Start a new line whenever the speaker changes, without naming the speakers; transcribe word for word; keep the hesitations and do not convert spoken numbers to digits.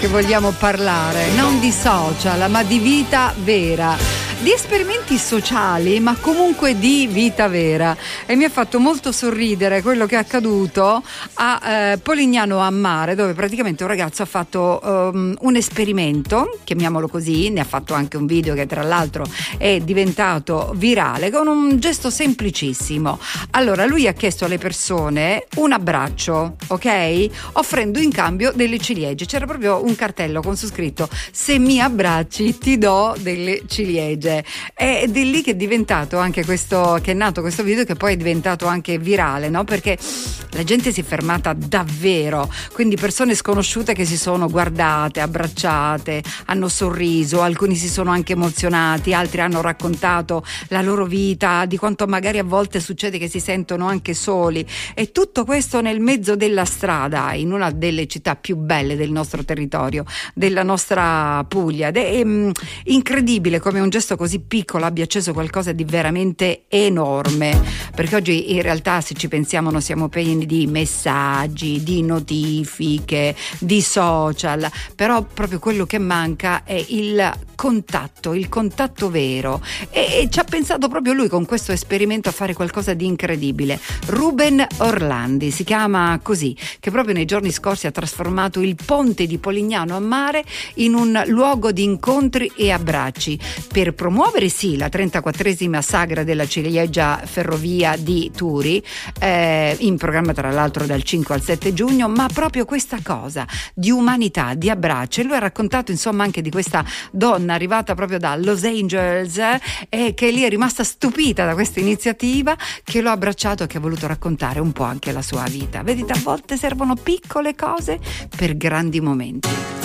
vogliamo parlare, non di social, ma di vita vera. Di esperimenti sociali, ma comunque di vita vera. E mi ha fatto molto sorridere quello che è accaduto a eh, Polignano a Mare, dove praticamente un ragazzo ha fatto um, un esperimento, chiamiamolo così, ne ha fatto anche un video che tra l'altro è diventato virale, con un gesto semplicissimo. Allora, lui ha chiesto alle persone un abbraccio, ok? Offrendo in cambio delle ciliegie. C'era proprio un cartello con su scritto: se mi abbracci ti do delle ciliegie. Ed è lì che è diventato anche questo, che è nato questo video, che poi è diventato anche virale, no? Perché la gente si è fermata davvero, quindi persone sconosciute che si sono guardate, abbracciate, hanno sorriso, alcuni si sono anche emozionati, altri hanno raccontato la loro vita, di quanto magari a volte succede che si sentono anche soli, e tutto questo nel mezzo della strada, in una delle città più belle del nostro territorio, della nostra Puglia. Ed è um, incredibile come un gesto così piccolo abbia acceso qualcosa di veramente enorme, perché oggi in realtà, se ci pensiamo, non siamo pieni di messaggi, di notifiche, di social, però proprio quello che manca è il contatto, il contatto vero, e, e ci ha pensato proprio lui con questo esperimento a fare qualcosa di incredibile. Ruben Orlandi si chiama così, che proprio nei giorni scorsi ha trasformato il ponte di Polignano a Mare in un luogo di incontri e abbracci, per promuovere sì la trentaquattresima sagra della ciliegia ferrovia di Turi, eh, in programma tra l'altro dal cinque al sette giugno, ma proprio questa cosa di umanità, di abbraccio. E lui ha raccontato insomma anche di questa donna arrivata proprio da Los Angeles, eh, e che lì è rimasta stupita da questa iniziativa, che lo ha abbracciato e che ha voluto raccontare un po' anche la sua vita. Vedete, a volte servono piccole cose per grandi momenti.